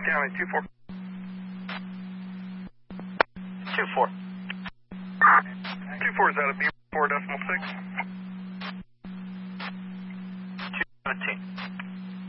County, 2-4. 2-4. 2-4 is out of B4.6. 217.